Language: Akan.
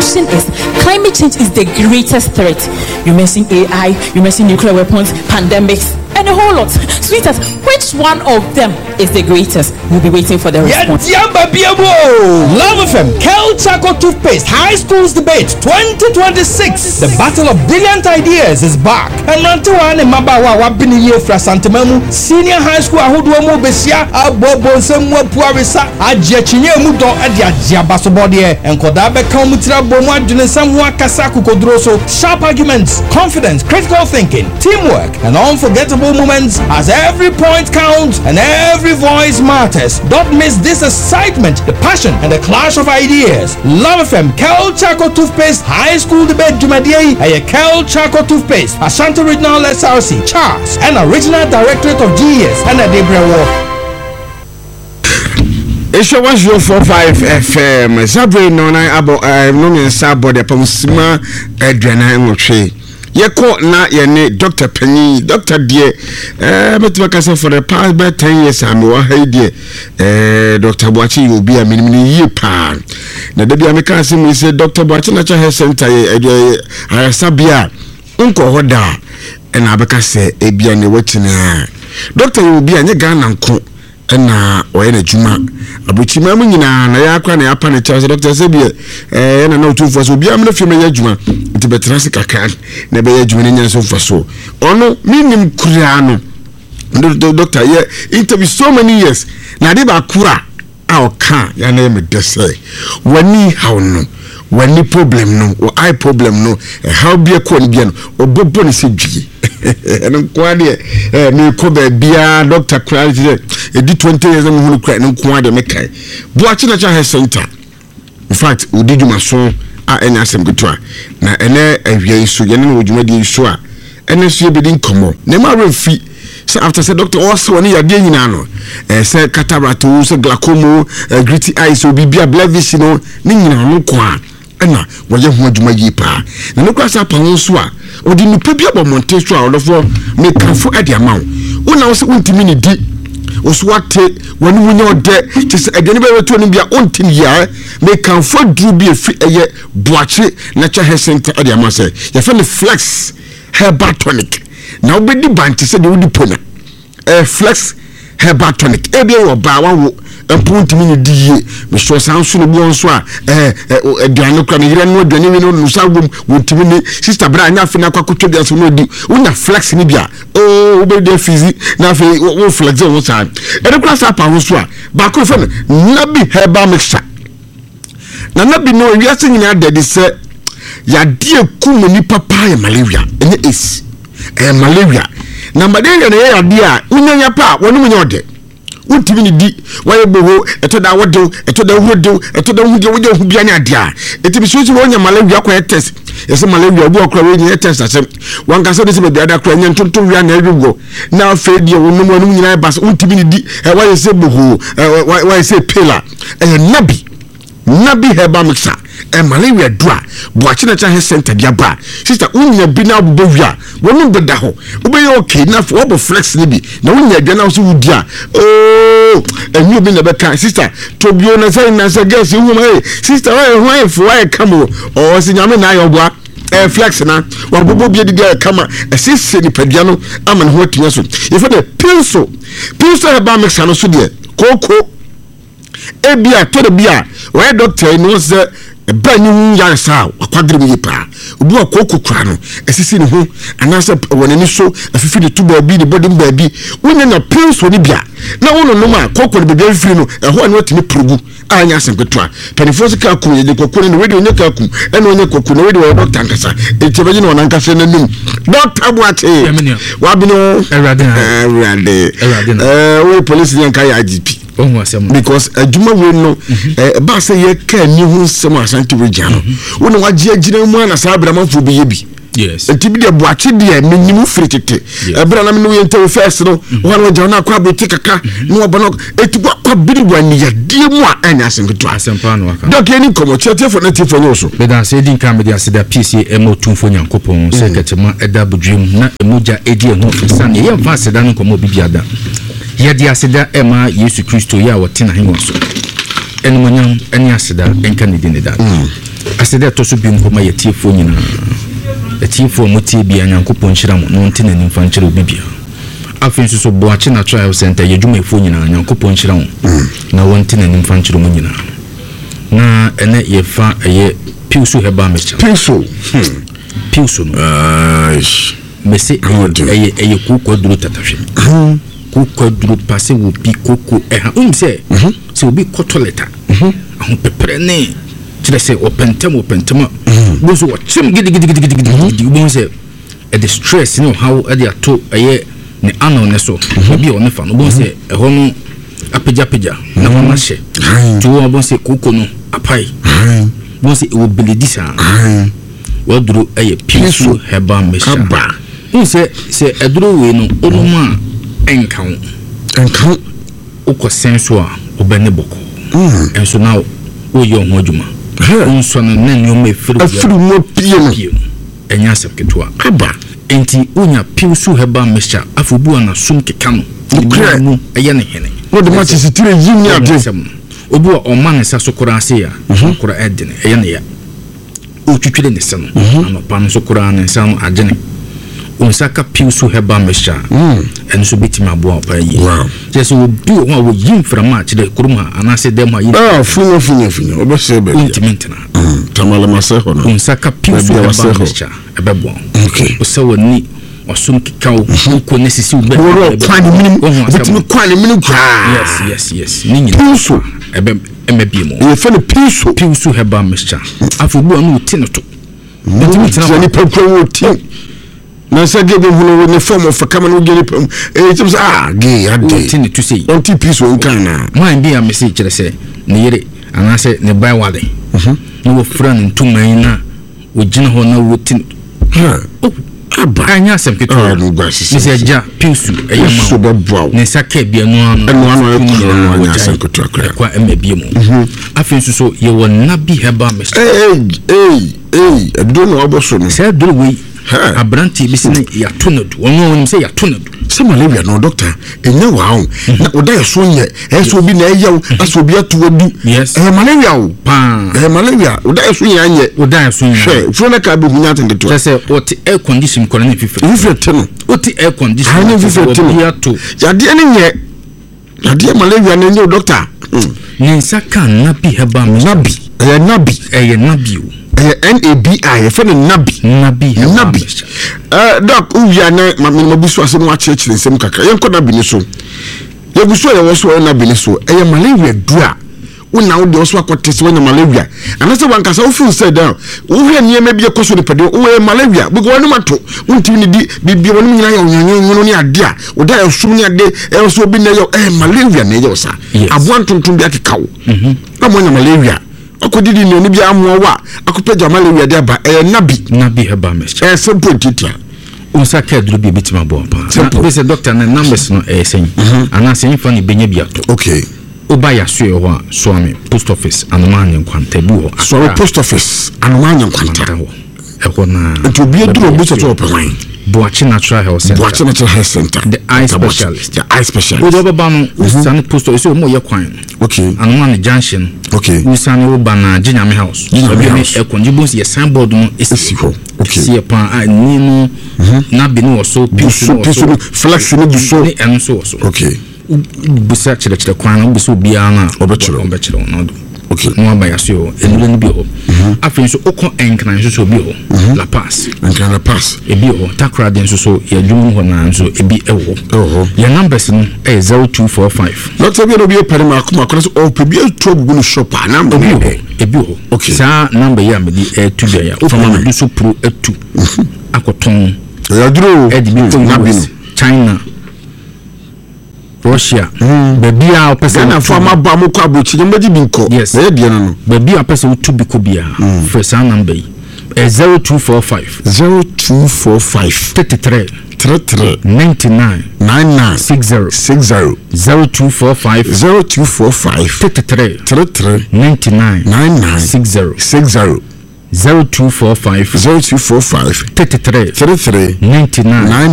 conclusion is climate change is the greatest threat. You mentioned AI, you mentioned nuclear weapons, pandemics, and a whole lot. Sweetheart, which one of them is the greatest? We'll be waiting for the response. Love FM, Kel Chaco Toothpaste High Schools Debate 2026. The battle of brilliant ideas is back. And Nantuan and Mabawa Wabini Yefra Santamamu, Senior High School Ahuduamu Besia, Abobo Semwa Puarisa, Ajachinye Mudo, Adia Basobodie, and Kodabe Kamutra Bomwa Junesamwa Kasaku Kodroso, sharp arguments, confidence, critical thinking, teamwork, and unforgettable moments as every point counts and every voice matters. Don't miss this excitement, the passion, and the clash of ideas. Love FM, Kel Chaco Toothpaste High School Debate Jumadiei, a Kel Chaco Toothpaste, Ashanti Regional SRC, Charles, and Original Directorate of GES, and a Debrewo. Esho 1045 FM Zabre no na abo no me sabo de pamusima adwana nwotwe yeko na ye ne Dr. Penny Dr. Die betima kase for the past 10 years am wa haidie Dr. Boachi you be a minimum ye pa na de bia me kan se me say Dr. Boachi na cha health center ayasabia nko hoda na abeka se ebia ne watina Dr. you be anye Ghana nko na oyena juma abuchima mu nyina na yakwa na yapa ne chaso Dr. Sebie na na otumfo so bia me fie ya juma nti betrase kaka na be ya juma ne nyanso mfaso ono minim kura no Doctor ye interview so many years na de ba kura a oka ya na me dese wani how no wani problem no o eye problem no how be ko ni bia no obobo ne se dwi and kwade me ko ba bia Dr. Clarity edi 20 years am hunu kra no kwade me kai Boachi na cha health center in fact odi dwuma so a enya asem gutwa na ene awia so ye ne odwuma di so a ene so ye bedin komo ne ma refi so after say doctor also one yade nyina no say cataract so glaucoma gritty eyes obi bia blevish no ni nyina no kwa na woye ho adwuma yi pa na no kwasa pa ho so a odi no pa bia bo monte so a odofo me kanfo ade amawo una wo se untimi ni di oswate wani munya ode tise edeni be weto no bia ontim ya me kanfo dru bi efi eye Boachi na cha health center ade amawo se ye fa le flex herbal tonic na obedi banti se de wodi pona flex herbal tonic e bia wo ba wa empuntimi ni diye me so sanso no bo nso a aduane kwa ne yire no aduane we no nusagum wontimi ni sister bra anya fe na kwakotwa bia so no di unya flex ni bia obedi fizi na fe wo flex wo sa e kwa sa pa ho so a ba ko fe na bi herbal mixture na bi no wi ase nyina de se ya die kum ni papa ya malaria enye is malaria na malaria na ya de a unya pa wonu munya ode untimi ni di waye boho etoda wodo etoda hodo etoda hudi wo hu bia nya dia etibi so wonya malaria kwa test yese malaria obu okra we nya test asem wanka so de se be ada kra nya ntonto wi na ewigo na afa die wonu wonu nyina bas untimi ni di waye se boho waye se pela nabi herbal mixture malaria dua Boachi na cha health center dia ba sister unya bi na obo wia wonu beda ho obe okay na for obo flex ni bi na unya dwa na so wudi a enyu bi na be kan sister tobio na say na say girls hu ma sister why for why come o si nyame na ayo boa flex na wabobo bi diga kama asese ni padua no ama ho atinya so if the pilso herbal mixture no so de koko ebia to de bia why doctor no say banyu ya sa akwadre mi pa obu akoko kura no esisi ne ho anasa wonani so afifi de tuba bi de body ba bi woni na pilso ni bia na wono no ma kokko de bia firi no eho ane otimi progu anya asempetua penifo ka ku ye de kokko ne we de onye ka ku ene onye kokko ne we de doctor ankasa echebeji na onankasa na nim Dr. Boachi wa bi no erade we police yan kai IGP because aduma we no ba say ye ka ni hu nsem Ashanti region wona waje agina mu na sa abramanfo bi ye bi yes entibi de Boachi de menyimu frikete ebra na me no ye ntew first no wona waje na kwa beti kaka no obono etibo kwa bidi wani ya die mu a anya asempeto asempa no aka doc eni komo chete for native for no so be dan say din kan me dia seda PCA mo tumfo nyankopon sekretema eda budwem na emoja edi ho fisane ye mfa seda no komo bibiada ye dia seda ema Yesu Kristo ya wotina henwo so enumonyam eni aseda enka ne dineda asede to so bi nkoma yetiefo nyina etiefo motie bia nyankopon nhyira mo no ntena nimfa nkyere obi bia afin so boache na trial center yedwuma efo nyina nyankopon nhyira mo na wontena nimfa nkyere mo nyina na ene yefa eye piusu heba mecha piusu no mese eye kukoduru tatahwe kukoduru passe wo bi koko se se obi kotoleta ahun pepere ne tire se opentem bo so chim gidi bo se e the stress no how e dey ato eye ne ano ne so bi o ne fa no bo se e ho no apejapejja na ho na hye to wo bo se koko no apai bo se e wo beledisa wo duru eye piso heba mesha se eduru we no onuma enkan uko senso a obene boko enso na wo yo ho adwuma onso na nanyo me firu mo pie enya sepketua aba enti unya piusu heba mesha afubu na sum keka no no eye ne hene wo de ma sitire yimi ade obi o man nsa sokora ase ya sokora edene eye ne ya o twitwire ne se no anopa no sokora ne nsa no agene unsaka piusu heba mesha enso bitima abo apa yi jesu obi o ho yim frama kire kuruma anase dem ha yi funya obese be intimentina tamala maseho no unsaka piusu heba mesha ebebo okay osawani osum kikaw ko nesisi ube kwani minim bitimi kwani minim yes ninyi piusu emebimo ye fe ne piusu heba mesha afubu anu tinoto bitimi ni pekwo ti na say give him the form of come and get it just gay ade tin to say on TP so nkan man be a message kire say ne yere anase ne buy wale no wo friend ntuman na wo gina ho na wo tin aba anya sem keto ne say ja piusu so babo ne saka bia no ano anya sem keto akra kwa emebie mu afin so ye wo nabi heba message edo no oboso no say do we abranti bisine ya tonadu ono se ya tonadu se malaria no doctor enye wawo na oda so nye eso bi na eyawo aso bi atuwadu malaria o malaria oda so nye anye oda so nye fro na ka be hunya tende to se oti air condition ko na fifre no oti air condition anye fifre ya to ya de ne nye ya de malaria na nye doctor ninsaka nabi heba nabi nabi NABI for the nabi doc uya na mabiso ase no achechire nsem kakra yenko nabi ni so yebuso ye wo so nabi ni so malaria dua una wo de wo so akotese wona malaria anase wankasa wo feel say down wo hwe niema bi ekoso de pede wo malaria bugo wonu mato wonti ni di bibia wonu nyina ya onyanyo ni ade a wo da esum ni ade e so bi na yo malaria na ye sa aboan tuntum bi akekawo na mo nya malaria akodidi ni bia amowa akopeja malaria de aba nabi heba mesh simple titia unsaka duru bi bitima bo pa we say doctor na numbers no sen ana sen fa ni benya biato okay oba ya so yo ho so me post office anomanya nkwanta bu ho so post office anomanya nkwanta ho e ko na to bi duru bu so to pe Boachi Natural Health Center. The eye specialist. We do ba no usane post office mo ye kwan. Okay. Anoma junction. Okay. Usane wo ba na Ginyame House. Obi me e konjibos ye signboard no esi ho. Okay. See pa ni no na bi no so piso flex no du so. Ni enso so. Okay. Busa chire kwan no buso bia na obechiro no. Okay. No abayaso enule ni bi ho. Afin so okon enkran so bi ho. La Pass. Enkran La Pass. E bi ho takra den so ya dwum ho na so e bi ewo. Your numbers no 0245. Not to be no be pere ma akoma kora so o pe bi eto gugu no shop number e bi ho. Okay. Sa number ya me di etu bia ya. O fa ma do so pro etu. Akoton. Ya duro. E di bi ko China. Russia. Baby a person na former ba mo kwa bochi je mbaji binko. Yes. E de no. Baby a person to be ko bia. First number 0245 33 99 60 0245 33 99 60 0245 33 99